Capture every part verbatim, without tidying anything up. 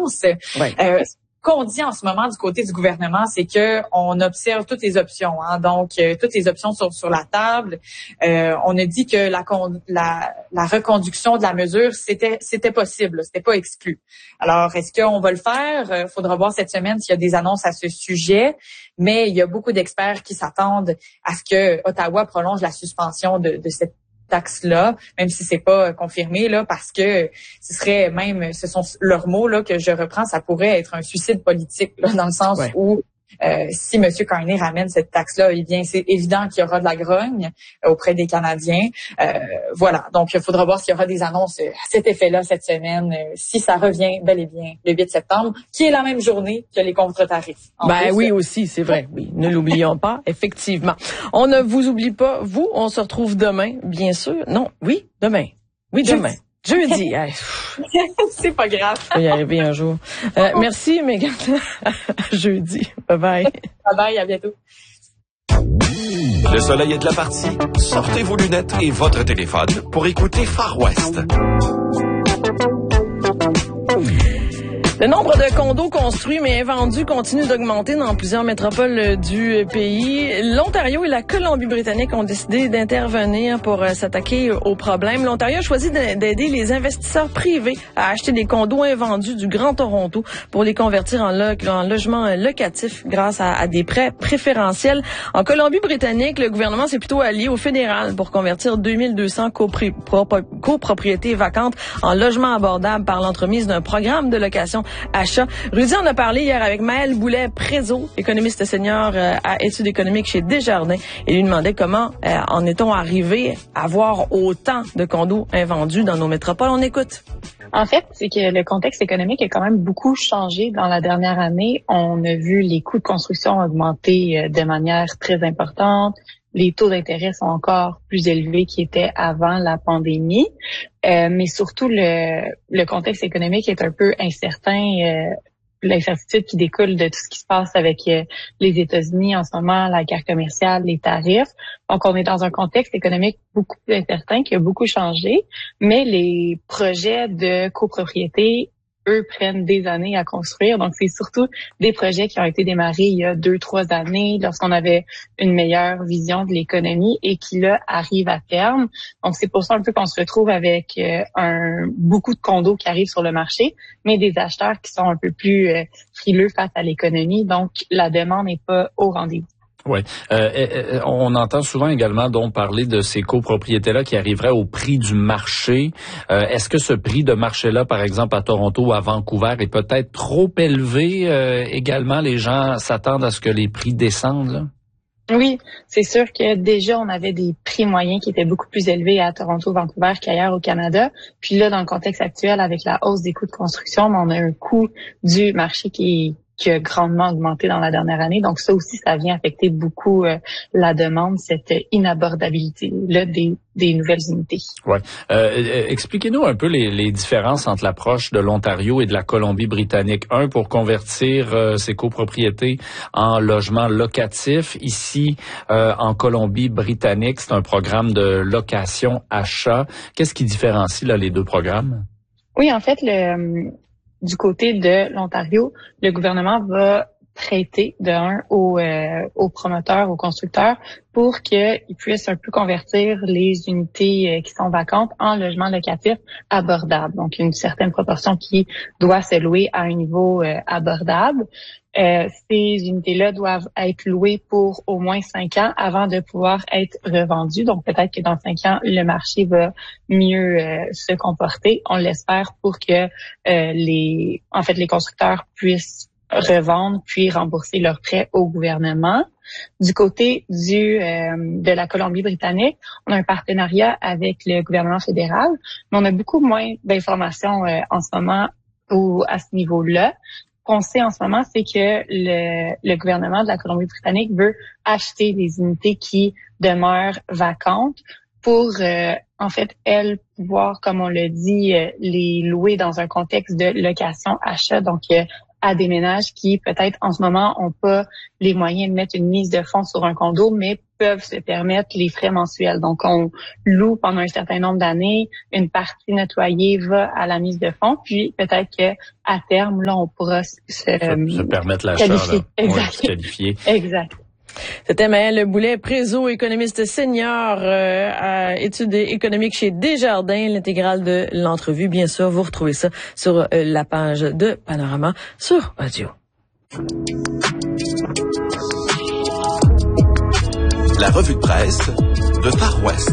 réponse. Ouais. Euh, Ce qu'on dit en ce moment du côté du gouvernement, c'est que on observe toutes les options, hein, donc euh, toutes les options sont sur la table. Euh, on a dit que la, la, la reconduction de la mesure, c'était c'était possible, c'était pas exclu. Alors, est-ce qu'on va le faire? Il faudra voir cette semaine s'il y a des annonces à ce sujet, mais il y a beaucoup d'experts qui s'attendent à ce que Ottawa prolonge la suspension de, de cette taxe-là, même si c'est pas confirmé, là, parce que ce serait même, ce sont leurs mots, là, que je reprends, ça pourrait être un suicide politique, là, dans le sens ouais. où Euh, si M. Carney ramène cette taxe-là, eh bien, c'est évident qu'il y aura de la grogne euh, auprès des Canadiens. Euh, voilà. Donc, il faudra voir s'il y aura des annonces à cet effet-là cette semaine, euh, si ça revient bel et bien le huit septembre, qui est la même journée que les contre-tarifs. Ben plus, oui, aussi, c'est vrai. Oui, ne l'oublions pas, effectivement. On ne vous oublie pas, vous. On se retrouve demain, bien sûr. Non, oui, demain. Oui, demain. Jeudi. Hey. C'est pas grave. Je vais y arriver un jour. Euh, merci, Mégane. Jeudi. Bye bye. Bye bye, à bientôt. Le soleil est de la partie. Sortez vos lunettes et votre téléphone pour écouter Far West. Le nombre de condos construits mais invendus continue d'augmenter dans plusieurs métropoles du pays. L'Ontario et la Colombie-Britannique ont décidé d'intervenir pour s'attaquer au problème. L'Ontario a choisi d'aider les investisseurs privés à acheter des condos invendus du Grand Toronto pour les convertir en, lo en logements locatifs grâce à, à des prêts préférentiels. En Colombie-Britannique, le gouvernement s'est plutôt allié au fédéral pour convertir deux mille deux cents copri copropriétés vacantes en logements abordables par l'entremise d'un programme de location achat. Rudy en a parlé hier avec Maël Boulet-Prézo, économiste senior à études économiques chez Desjardins, et lui demandait comment euh, en est-on arrivé à voir autant de condos invendus dans nos métropoles. On écoute. En fait, c'est que le contexte économique a quand même beaucoup changé dans la dernière année. On a vu les coûts de construction augmenter de manière très importante. Les taux d'intérêt sont encore plus élevés qu'ils étaient avant la pandémie. Euh, mais surtout, le, le contexte économique est un peu incertain. Euh, l'incertitude qui découle de tout ce qui se passe avec euh, les États-Unis en ce moment, la guerre commerciale, les tarifs. Donc, on est dans un contexte économique beaucoup plus incertain qui a beaucoup changé. Mais les projets de copropriété, eux, prennent des années à construire. Donc, c'est surtout des projets qui ont été démarrés il y a deux, trois années, lorsqu'on avait une meilleure vision de l'économie et qui, là, arrivent à terme. Donc, c'est pour ça un peu qu'on se retrouve avec euh, un beaucoup de condos qui arrivent sur le marché, mais des acheteurs qui sont un peu plus euh, frileux face à l'économie. Donc, la demande n'est pas au rendez-vous. Oui. Euh, on entend souvent également donc parler de ces copropriétés-là qui arriveraient au prix du marché. Euh, est-ce que ce prix de marché-là, par exemple à Toronto ou à Vancouver, est peut-être trop élevé? Euh, également, les gens s'attendent à ce que les prix descendent, là? Oui, c'est sûr que déjà, on avait des prix moyens qui étaient beaucoup plus élevés à Toronto, Vancouver qu'ailleurs au Canada. Puis là, dans le contexte actuel, avec la hausse des coûts de construction, on a un coût du marché qui est qui a grandement augmenté dans la dernière année. Donc ça aussi, ça vient affecter beaucoup euh, la demande, cette inabordabilité-là des, des nouvelles unités. Ouais. Euh, expliquez-nous un peu les, les différences entre l'approche de l'Ontario et de la Colombie-Britannique. Un, pour convertir euh, ces copropriétés en logements locatifs. Ici, euh, en Colombie-Britannique, c'est un programme de location-achat. Qu'est-ce qui différencie là les deux programmes? Oui, en fait, le... Du côté de l'Ontario, le gouvernement va prêter de un aux, euh, aux promoteurs, aux constructeurs, pour qu'ils puissent un peu convertir les unités euh, qui sont vacantes en logements locatifs abordables. Donc, une certaine proportion qui doit se louer à un niveau euh, abordable. Euh, ces unités-là doivent être louées pour au moins cinq ans avant de pouvoir être revendues. Donc, peut-être que dans cinq ans, le marché va mieux euh, se comporter. On l'espère pour que euh, les, en fait, les constructeurs puissent revendre puis rembourser leurs prêts au gouvernement. Du côté du euh, de la Colombie-Britannique, on a un partenariat avec le gouvernement fédéral, mais on a beaucoup moins d'informations euh, en ce moment au, à ce niveau-là. Ce qu'on sait en ce moment, c'est que le, le gouvernement de la Colombie-Britannique veut acheter des unités qui demeurent vacantes pour, euh, en fait, elles, pouvoir, comme on le dit, euh, les louer dans un contexte de location-achat, donc euh, à des ménages qui, peut-être, en ce moment, ont pas les moyens de mettre une mise de fonds sur un condo, mais peuvent se permettre les frais mensuels. Donc, on loue pendant un certain nombre d'années, une partie nettoyée va à la mise de fonds, puis peut-être que à terme, là, on pourra se, se, se permettre l'achat, qualifier. Là. Exact. Ouais, se qualifier. Exact. C'était Maëlle Boulet, préso, économiste senior euh, à études économiques chez Desjardins. L'intégrale de l'entrevue, bien sûr, vous retrouvez ça sur euh, la page de Panorama sur Audio. La revue de presse de Far West.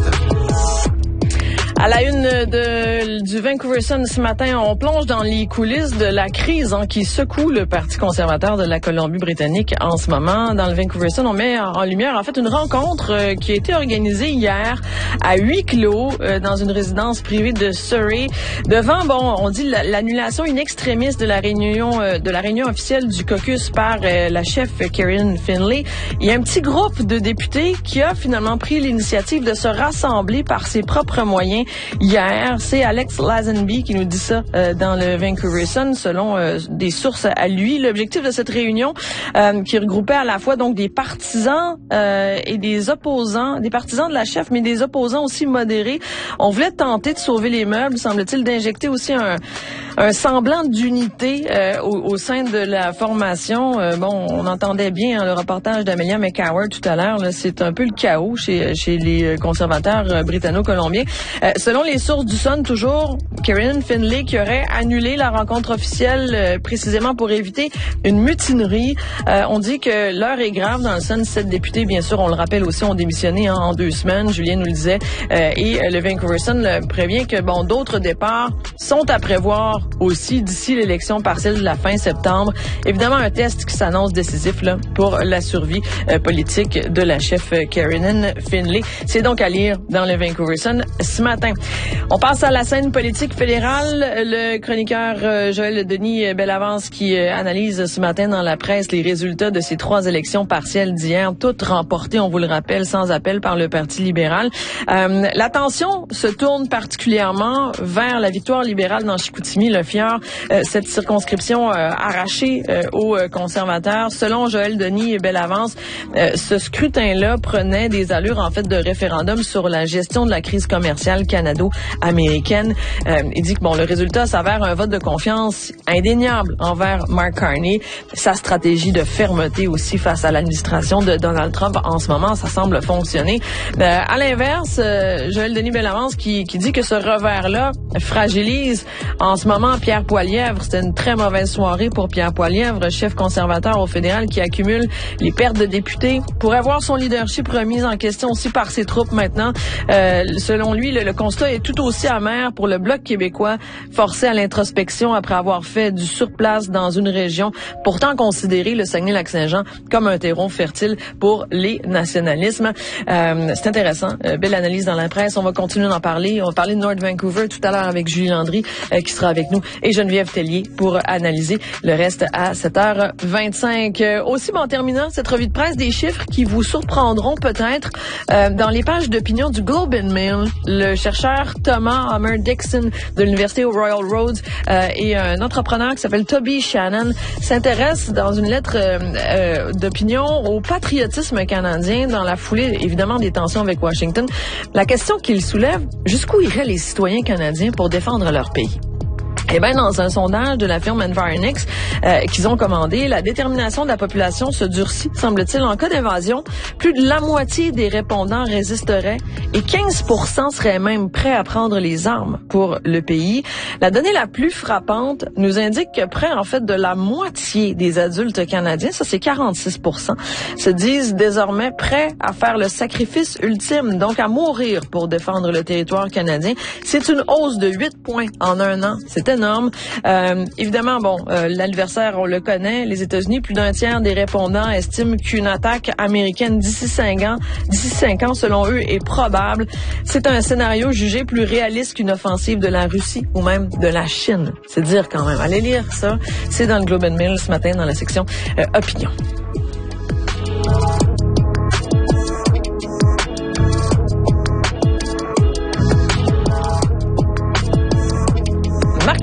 À la une de, du Vancouver Sun ce matin, on plonge dans les coulisses de la crise hein, qui secoue le Parti conservateur de la Colombie-Britannique en ce moment. Dans le Vancouver Sun, on met en lumière en fait une rencontre euh, qui a été organisée hier à huis clos euh, dans une résidence privée de Surrey. Devant, bon, on dit l'annulation in extremis de la réunion euh, de la réunion officielle du caucus par euh, la chef Karen Finlay. Il y a un petit groupe de députés qui a finalement pris l'initiative de se rassembler par ses propres moyens. Hier, c'est Alex Lazenby qui nous dit ça euh, dans le Vancouver Sun, selon euh, des sources à lui. L'objectif de cette réunion, euh, qui regroupait à la fois donc des partisans euh, et des opposants, des partisans de la chef, mais des opposants aussi modérés. On voulait tenter de sauver les meubles, semble-t-il, d'injecter aussi un, un semblant d'unité euh, au, au sein de la formation. Euh, bon, on entendait bien hein, le reportage d'Amelia McCoward tout à l'heure. Là, c'est un peu le chaos chez, chez les conservateurs euh, britanno-colombiens. Euh, selon les sources du Sun, toujours, Karen Finlay qui aurait annulé la rencontre officielle euh, précisément pour éviter une mutinerie. Euh, on dit que l'heure est grave dans le Sun. Sept députés, bien sûr, on le rappelle aussi, ont démissionné hein, en deux semaines. Julien nous le disait. Euh, et euh, le Vancouver Sun euh, prévient que bon, d'autres départs sont à prévoir aussi d'ici l'élection partielle de la fin septembre. Évidemment, un test qui s'annonce décisif là, pour la survie euh, politique de la chef euh, Karen Finlay. C'est donc à lire dans le Vancouver Sun ce matin. On passe à la scène politique fédérale. Le chroniqueur euh, Joël Denis Bellavance qui euh, analyse ce matin dans la presse les résultats de ces trois élections partielles d'hier, toutes remportées, on vous le rappelle, sans appel par le Parti libéral. Euh, l'attention se tourne particulièrement vers la victoire libérale dans Chicoutimi, le Fjord, euh, cette circonscription euh, arrachée euh, aux conservateurs. Selon Joël Denis Bellavance, euh, ce scrutin-là prenait des allures en fait de référendum sur la gestion de la crise commerciale canado-américaine. Euh, il dit que bon, le résultat s'avère un vote de confiance indéniable envers Mark Carney. Sa stratégie de fermeté aussi face à l'administration de Donald Trump en ce moment, ça semble fonctionner. Euh, à l'inverse, euh, Joël Denis Bellavance qui, qui dit que ce revers-là fragilise en ce moment Pierre Poilievre. C'était une très mauvaise soirée pour Pierre Poilievre, chef conservateur au fédéral qui accumule les pertes de députés. Pourrait voir son leadership remis en question aussi par ses troupes maintenant. Euh, selon lui, le, le constat est tout aussi amer pour le Bloc québécois, forcé à l'introspection après avoir fait du surplace dans une région pourtant considérée, le Saguenay-Lac-Saint-Jean, comme un terreau fertile pour les nationalismes. Euh, c'est intéressant. Euh, belle analyse dans la presse. On va continuer d'en parler. On va parler de North Vancouver tout à l'heure avec Julie Landry euh, qui sera avec nous et Geneviève Tellier pour analyser le reste à sept heures vingt-cinq. Euh, aussi, bon, en terminant cette revue de presse, des chiffres qui vous surprendront peut-être euh, dans les pages d'opinion du Globe and Mail. Le chercheur Thomas Homer Dixon de l'Université Royal Roads euh, et un entrepreneur qui s'appelle Toby Shannon s'intéresse dans une lettre euh, euh, d'opinion au patriotisme canadien dans la foulée, évidemment, des tensions avec Washington. La question qu'il soulève, jusqu'où iraient les citoyens canadiens pour défendre leur pays? Eh bien, dans un sondage de la firme Environics euh, qu'ils ont commandé, la détermination de la population se durcit, semble-t-il. En cas d'invasion, plus de la moitié des répondants résisteraient et quinze pour cent seraient même prêts à prendre les armes pour le pays. La donnée la plus frappante nous indique que près, en fait, de la moitié des adultes canadiens, ça c'est quarante-six pour cent, se disent désormais prêts à faire le sacrifice ultime, donc à mourir pour défendre le territoire canadien. C'est une hausse de huit points en un an. C'est énorme. Euh, évidemment, bon, euh, l'adversaire, on le connaît. Les États-Unis, plus d'un tiers des répondants estiment qu'une attaque américaine d'ici cinq ans, d'ici cinq ans, selon eux, est probable. C'est un scénario jugé plus réaliste qu'une offensive de la Russie ou même de la Chine. C'est dire quand même. Allez lire ça. C'est dans le Globe and Mail ce matin dans la section euh, Opinion.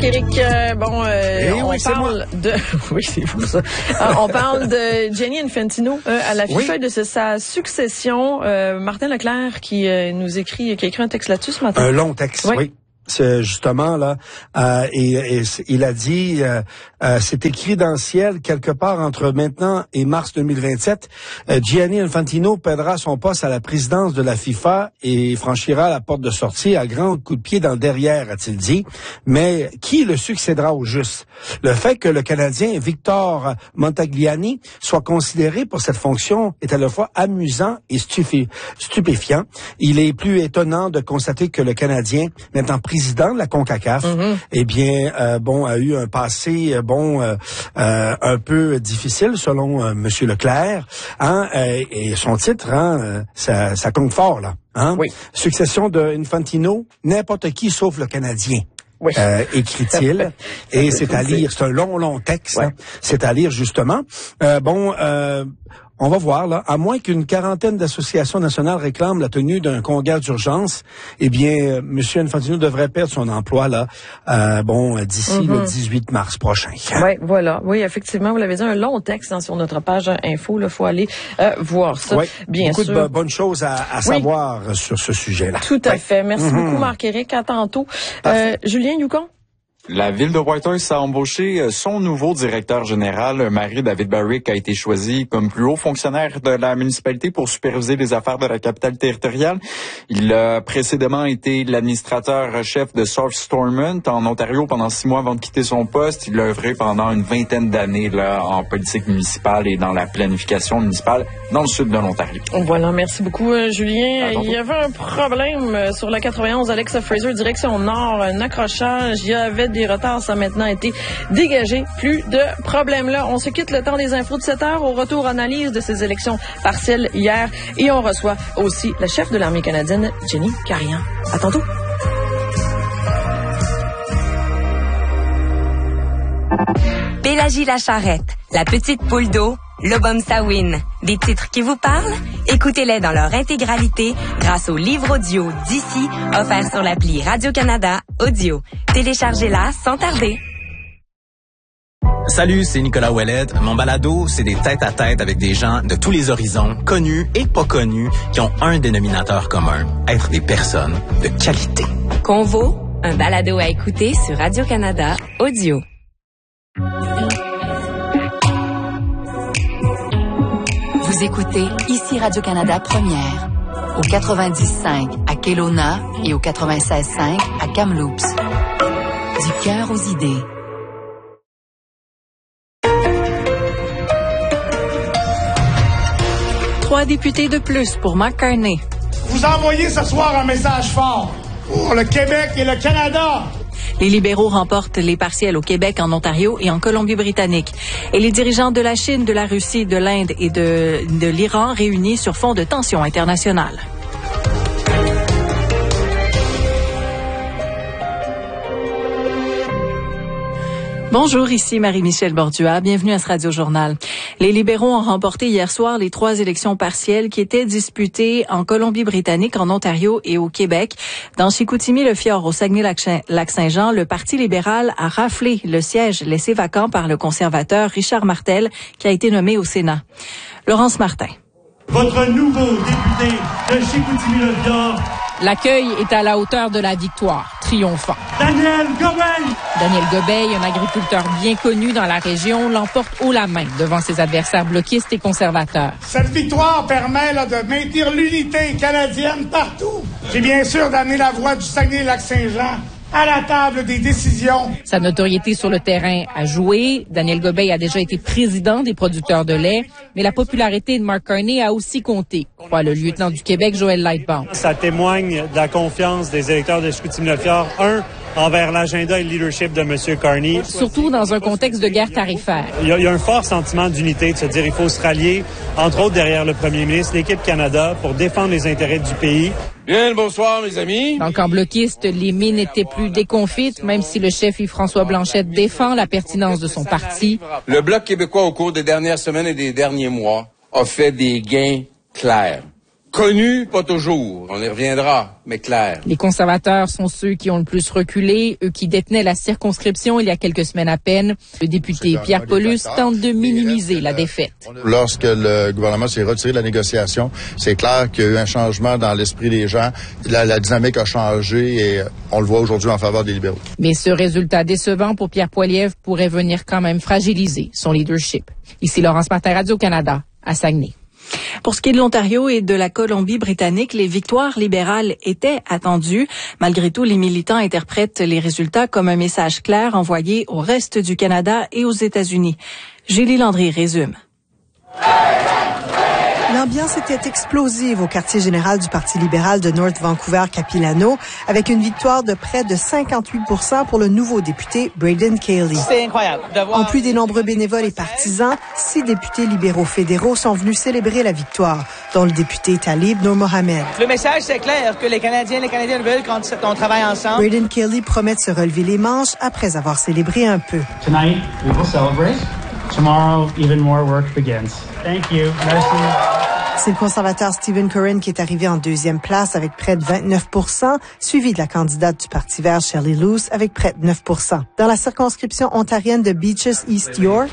Marc-Éric. Euh, bon, euh, on oui, parle de... oui, c'est fou ça. euh, on parle de Gianni Infantino euh, à la FIFA oui. de sa succession. Euh, Martin Leclerc qui euh, nous écrit, qui a écrit un texte là-dessus ce matin. Un long texte, oui. oui. C'est justement là, euh, et, et il a dit, euh, euh, c'est écrit dans le ciel quelque part entre maintenant et mars deux mille vingt-sept, euh, Gianni Infantino perdra son poste à la présidence de la FIFA et franchira la porte de sortie à grands coups de pied dans le derrière, a-t-il dit. Mais qui le succédera au juste? Le fait que le Canadien Victor Montagliani soit considéré pour cette fonction est à la fois amusant et stupé, stupéfiant. Il est plus étonnant de constater que le Canadien, maintenant président de la CONCACAF, mm-hmm. eh bien, euh, bon, a eu un passé, bon, euh, euh, un peu difficile selon euh, Monsieur Leclerc, hein, euh, et son titre, hein, euh, ça, ça compte fort là, hein. Oui. Succession de Infantino, n'importe qui sauf le Canadien. Oui. Euh, écrit-il, et c'est à lire, c'est un long, long texte, ouais. hein, c'est à lire justement. Euh, bon, euh, on va voir, là, à moins qu'une quarantaine d'associations nationales réclament la tenue d'un congrès d'urgence, eh bien, euh, M. Infantino devrait perdre son emploi, là, euh, bon, d'ici mm-hmm. le dix-huit mars prochain. Oui, voilà. Oui, effectivement, vous l'avez dit, un long texte hein, sur notre page info, il faut aller euh, voir ça. Oui, bien beaucoup sûr. de bonnes choses à, à savoir oui. sur ce sujet-là. Tout à oui. fait. Merci mm-hmm. beaucoup, Marc-Éric. À tantôt. Euh, Julien Yukon? La ville de Whitehorse a embauché son nouveau directeur général, Marie-David Barrick, a été choisi comme plus haut fonctionnaire de la municipalité pour superviser les affaires de la capitale territoriale. Il a précédemment été l'administrateur-chef de South Stormont en Ontario pendant six mois avant de quitter son poste. Il a œuvré pendant une vingtaine d'années là en politique municipale et dans la planification municipale dans le sud de l'Ontario. Voilà, merci beaucoup, Julien. Il y avait un problème sur la quatre-vingt-onze, Alexa Fraser, direction nord, un accrochage. Il y avait des retards, ça a maintenant été dégagé. Plus de problèmes là. On se quitte le temps des infos de sept heures. Au retour, analyse de ces élections partielles hier. Et on reçoit aussi la chef de l'armée canadienne, Jenny Carian. À tantôt. Pélagie la Charrette, La petite poule d'eau, Lobum Sawin. Des titres qui vous parlent? Écoutez-les dans leur intégralité grâce au livre audio d'ici, offert sur l'appli Radio-Canada Audio. Téléchargez-la sans tarder. Salut, c'est Nicolas Ouellette. Mon balado, c'est des tête-à-tête avec des gens de tous les horizons, connus et pas connus, qui ont un dénominateur commun, être des personnes de qualité. Convo, un balado à écouter sur Radio-Canada Audio. Vous écoutez ici Radio-Canada Première, au quatre-vingt-dix cinq à Kelowna et au quatre-vingt-seize cinq à Kamloops. Du cœur aux idées. Trois députés de plus pour Mark Carney. Vous envoyez ce soir un message fort pour le Québec et le Canada. Les libéraux remportent les partiels au Québec, en Ontario et en Colombie-Britannique. Et les dirigeants de la Chine, de la Russie, de l'Inde et de, de l'Iran réunis sur fond de tensions internationales. Bonjour, ici Marie-Michel Bordua. Bienvenue à ce Radio-Journal. Les libéraux ont remporté hier soir les trois élections partielles qui étaient disputées en Colombie-Britannique, en Ontario et au Québec. Dans Chicoutimi, le Fjord, au Saguenay-Lac-Saint-Jean, le Parti libéral a raflé le siège laissé vacant par le conservateur Richard Martel, qui a été nommé au Sénat. Laurence Martin. Votre nouveau député de Chicoutimi-le-Fjord. L'accueil est à la hauteur de la victoire, triomphant. Daniel Gobeil! Daniel Gobeil, un agriculteur bien connu dans la région, l'emporte haut la main devant ses adversaires bloquistes et conservateurs. Cette victoire permet là, de maintenir l'unité canadienne partout. J'ai bien sûr d'amener la voix du Saguenay-Lac-Saint-Jean à la table des décisions. Sa notoriété sur le terrain a joué. Daniel Gobeil a déjà été président des producteurs de lait, mais la popularité de Mark Carney a aussi compté, croit le lieutenant du Québec, Joël Lightbound. Ça témoigne de la confiance des électeurs de Chicoutimi-le-Fjord, un, envers l'agenda et le leadership de M. Carney. Surtout dans un contexte de guerre tarifaire. Il y a, il y a un fort sentiment d'unité, de se dire il faut se rallier, entre autres derrière le premier ministre, l'équipe Canada, pour défendre les intérêts du pays. Bien, bonsoir, mes amis. Dans le camp bloquiste, les mines étaient plus déconfites, même si le chef Yves-François Blanchet défend la pertinence de son parti. Le Bloc québécois, au cours des dernières semaines et des derniers mois, a fait des gains clairs. Connu, pas toujours. On y reviendra, mais clair. Les conservateurs sont ceux qui ont le plus reculé, eux qui détenaient la circonscription il y a quelques semaines à peine. Le député Pierre Paulus tente de minimiser la défaite. Lorsque le gouvernement s'est retiré de la négociation, c'est clair qu'il y a eu un changement dans l'esprit des gens. La, la dynamique a changé et on le voit aujourd'hui en faveur des libéraux. Mais ce résultat décevant pour Pierre Poilievre pourrait venir quand même fragiliser son leadership. Ici Laurence Martin, Radio-Canada, à Saguenay. Pour ce qui est de l'Ontario et de la Colombie-Britannique, les victoires libérales étaient attendues. Malgré tout, les militants interprètent les résultats comme un message clair envoyé au reste du Canada et aux États-Unis. Julie Landry résume. L'ambiance était explosive au quartier général du Parti libéral de North Vancouver-Capilano, avec une victoire de près de cinquante-huit pour cent pour le nouveau député Braden Cayley. C'est incroyable. En plus des nombreux bénévoles et partisans, six députés libéraux fédéraux sont venus célébrer la victoire, dont le député Talib Noor Mohamed. Le message, c'est clair, que les Canadiens et les Canadiennes veulent qu'on travaille ensemble. Braden Cayley promet de se relever les manches après avoir célébré un peu. Tonight, we will celebrate. Tomorrow, even more work begins. Thank you. Merci. C'est le conservateur Stephen Curran qui est arrivé en deuxième place avec près de vingt-neuf pour cent, suivi de la candidate du Parti vert Shelley Luce avec près de neuf pour cent. Dans la circonscription ontarienne de Beaches East York,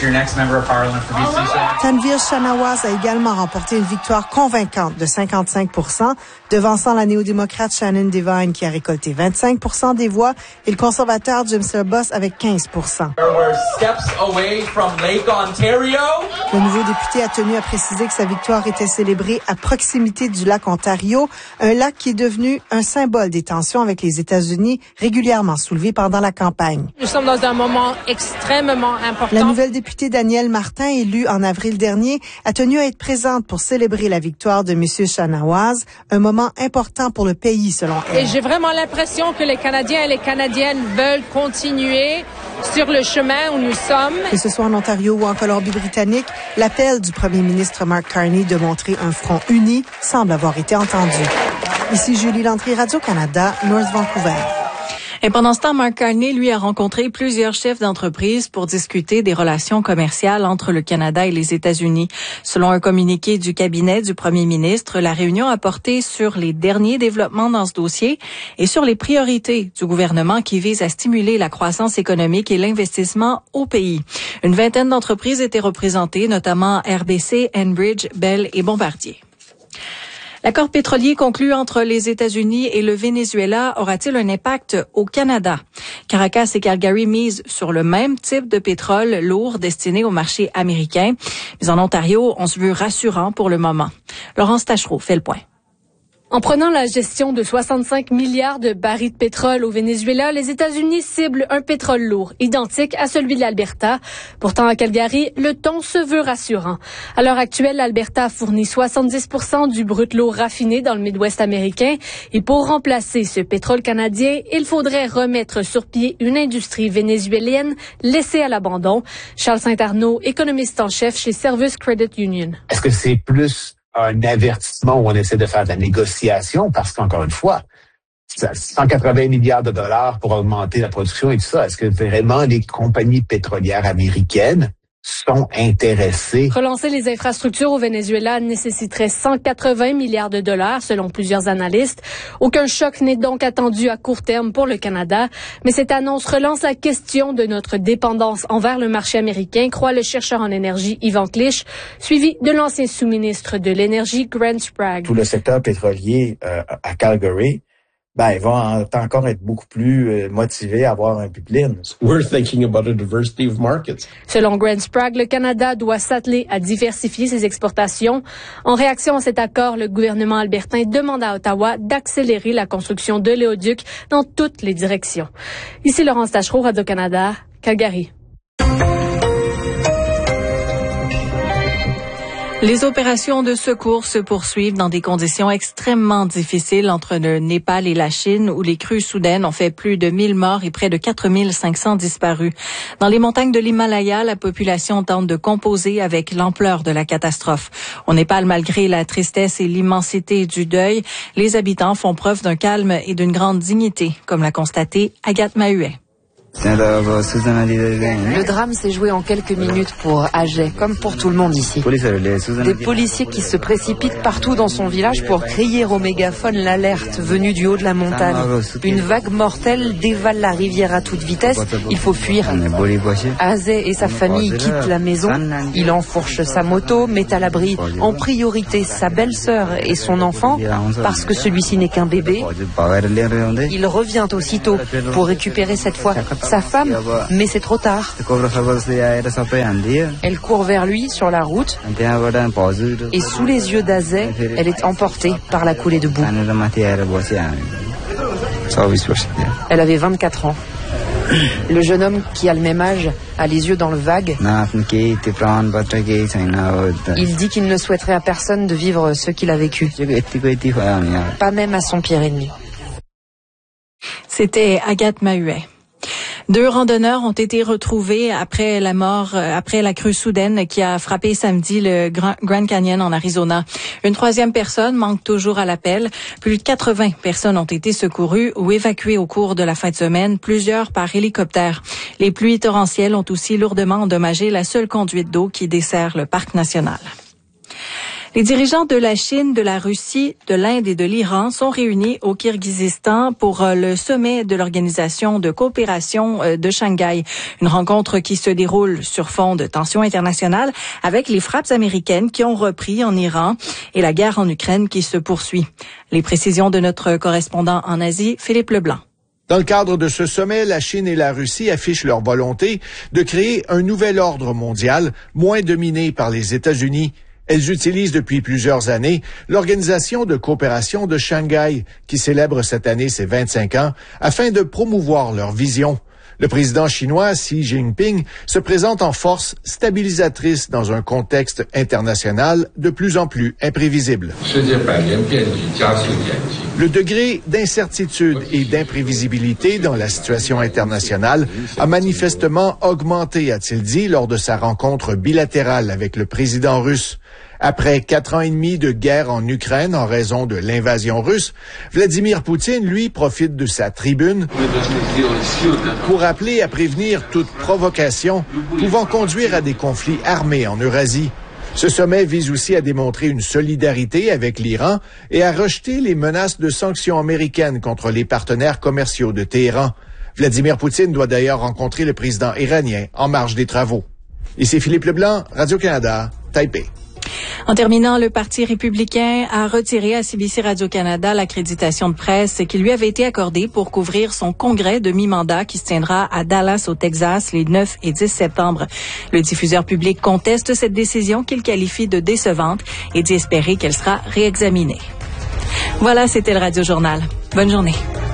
Tanvir Shanawaz a également remporté une victoire convaincante de cinquante-cinq pour cent, devançant la néo-démocrate Shannon Devine qui a récolté vingt-cinq pour cent des voix et le conservateur Jim Serbus avec quinze pour cent. Le nouveau député a tenu à préciser que sa victoire était célébrée à proximité du lac Ontario, un lac qui est devenu un symbole des tensions avec les États-Unis régulièrement soulevées pendant la campagne. Nous sommes dans un moment extrêmement important. La nouvelle députée Danielle Martin, élue en avril dernier, a tenu à être présente pour célébrer la victoire de M. Shanawaz, un moment important pour le pays selon elle. Et j'ai vraiment l'impression que les Canadiens et les Canadiennes veulent continuer sur le chemin où nous sommes. Que ce soit en Ontario ou en Colombie-Britannique, l'appel du premier ministre Mark Carney de montrer un front uni semble avoir été entendu. Ici Julie Landry, Radio-Canada, North Vancouver. Et pendant ce temps, Mark Carney, lui, a rencontré plusieurs chefs d'entreprise pour discuter des relations commerciales entre le Canada et les États-Unis. Selon un communiqué du cabinet du premier ministre, la réunion a porté sur les derniers développements dans ce dossier et sur les priorités du gouvernement qui visent à stimuler la croissance économique et l'investissement au pays. Une vingtaine d'entreprises étaient représentées, notamment R B C, Enbridge, Bell et Bombardier. L'accord pétrolier conclu entre les États-Unis et le Venezuela aura-t-il un impact au Canada? Caracas et Calgary misent sur le même type de pétrole lourd destiné au marché américain. Mais en Ontario, on se veut rassurant pour le moment. Laurence Tachereau fait le point. En prenant la gestion de soixante-cinq milliards de barils de pétrole au Venezuela, les États-Unis ciblent un pétrole lourd, identique à celui de l'Alberta. Pourtant, à Calgary, le ton se veut rassurant. À l'heure actuelle, l'Alberta fournit soixante-dix pour cent du brut lourd raffiné dans le Midwest américain. Et pour remplacer ce pétrole canadien, il faudrait remettre sur pied une industrie vénézuélienne laissée à l'abandon. Charles Saint-Arnaud, économiste en chef chez Service Credit Union. Est-ce que c'est plus un avertissement où on essaie de faire de la négociation parce qu'encore une fois, cent quatre-vingts milliards de dollars pour augmenter la production et tout ça, est-ce que vraiment les compagnies pétrolières américaines sont intéressées? Relancer les infrastructures au Venezuela nécessiterait cent quatre-vingts milliards de dollars selon plusieurs analystes. Aucun choc n'est donc attendu à court terme pour le Canada, mais cette annonce relance la question de notre dépendance envers le marché américain, croit le chercheur en énergie Yvan Clich, suivi de l'ancien sous-ministre de l'Énergie Grant Sprague. Tout le secteur pétrolier euh, à Calgary, ben, ils vont encore être beaucoup plus euh, motivés à avoir un pipeline. We're thinking about a diversity of markets. Selon Grant Sprague, le Canada doit s'atteler à diversifier ses exportations. En réaction à cet accord, le gouvernement albertain demande à Ottawa d'accélérer la construction de l'éoduc dans toutes les directions. Ici Laurence Tachereau, Radio-Canada, Calgary. Les opérations de secours se poursuivent dans des conditions extrêmement difficiles entre le Népal et la Chine, où les crues soudaines ont fait plus de mille morts et près de quatre mille cinq cents disparus. Dans les montagnes de l'Himalaya, la population tente de composer avec l'ampleur de la catastrophe. Au Népal, malgré la tristesse et l'immensité du deuil, les habitants font preuve d'un calme et d'une grande dignité, comme l'a constaté Agathe Mahuet. Le drame s'est joué en quelques minutes pour Ajay, comme pour tout le monde ici. Des policiers qui se précipitent partout dans son village pour crier au mégaphone l'alerte venue du haut de la montagne. Une vague mortelle dévale la rivière à toute vitesse. Il faut fuir. Ajay et sa famille quittent la maison. Il enfourche sa moto, met à l'abri en priorité sa belle-sœur et son enfant, parce que celui-ci n'est qu'un bébé. Il revient aussitôt pour récupérer cette fois sa femme, mais c'est trop tard. Elle court vers lui sur la route et sous les yeux d'Ajay, elle est emportée par la coulée de boue. Elle avait vingt-quatre ans. Le jeune homme qui a le même âge a les yeux dans le vague. Il dit qu'il ne souhaiterait à personne de vivre ce qu'il a vécu. Pas même à son pire ennemi. C'était Agathe Mahuet. Deux randonneurs ont été retrouvés après la mort, après la crue soudaine qui a frappé samedi le Grand Canyon en Arizona. Une troisième personne manque toujours à l'appel. Plus de quatre-vingts personnes ont été secourues ou évacuées au cours de la fin de semaine, plusieurs par hélicoptère. Les pluies torrentielles ont aussi lourdement endommagé la seule conduite d'eau qui dessert le parc national. Les dirigeants de la Chine, de la Russie, de l'Inde et de l'Iran sont réunis au Kirghizistan pour le sommet de l'Organisation de coopération de Shanghai. Une rencontre qui se déroule sur fond de tensions internationales avec les frappes américaines qui ont repris en Iran et la guerre en Ukraine qui se poursuit. Les précisions de notre correspondant en Asie, Philippe Leblanc. Dans le cadre de ce sommet, la Chine et la Russie affichent leur volonté de créer un nouvel ordre mondial, moins dominé par les États-Unis. Elles utilisent depuis plusieurs années l'Organisation de coopération de Shanghai, qui célèbre cette année ses vingt-cinq ans, afin de promouvoir leur vision. Le président chinois Xi Jinping se présente en force stabilisatrice dans un contexte international de plus en plus imprévisible. Le degré d'incertitude et d'imprévisibilité dans la situation internationale a manifestement augmenté, a-t-il dit, lors de sa rencontre bilatérale avec le président russe. Après quatre ans et demi de guerre en Ukraine en raison de l'invasion russe, Vladimir Poutine, lui, profite de sa tribune pour appeler à prévenir toute provocation pouvant conduire à des conflits armés en Eurasie. Ce sommet vise aussi à démontrer une solidarité avec l'Iran et à rejeter les menaces de sanctions américaines contre les partenaires commerciaux de Téhéran. Vladimir Poutine doit d'ailleurs rencontrer le président iranien en marge des travaux. Ici Philippe Leblanc, Radio-Canada, Taipei. En terminant, le Parti républicain a retiré à C B C Radio-Canada l'accréditation de presse qui lui avait été accordée pour couvrir son congrès de mi-mandat qui se tiendra à Dallas, au Texas, les neuf et dix septembre. Le diffuseur public conteste cette décision qu'il qualifie de décevante et dit espérer qu'elle sera réexaminée. Voilà, c'était le Radio Journal. Bonne journée.